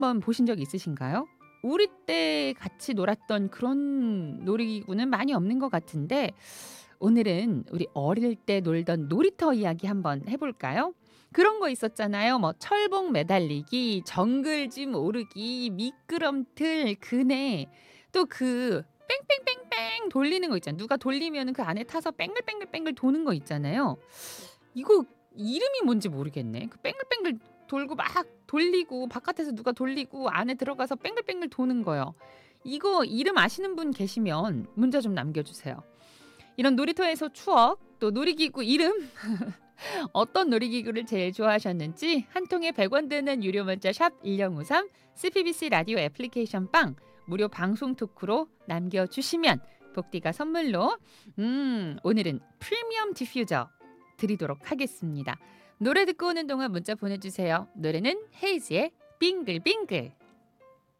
한번 보신 적 있으신가요? 우리 때 같이 놀았던 그런 놀이기구는 많이 없는 것 같은데 오늘은 우리 어릴 때 놀던 놀이터 이야기 한번 해 볼까요? 그런 거 있었잖아요. 뭐 철봉 매달리기, 정글짐 오르기, 미끄럼틀, 그네, 또 그 뺑뺑뺑뺑 돌리는 거 있잖아요. 누가 돌리면은 그 안에 타서 뱅글뱅글뱅글 도는 거 있잖아요. 이거 이름이 뭔지 모르겠네. 그 뱅글뱅글 돌고 막 돌리고 바깥에서 누가 돌리고 안에 들어가서 뱅글뱅글 도는 거요. 이거 이름 아시는 분 계시면 문자 좀 남겨 주세요. 이런 놀이터에서 추억, 또 놀이기구 이름, 어떤 놀이기구를 제일 좋아하셨는지 한 통에 100원 드는 유료 문자 샵 1053, CPBC 라디오 애플리케이션 빵 무료 방송 토크로 남겨주시면 복디가 선물로 오늘은 프리미엄 디퓨저 드리도록 하겠습니다. 노래 듣고 오는 동안 문자 보내주세요. 노래는 헤이즈의 빙글빙글.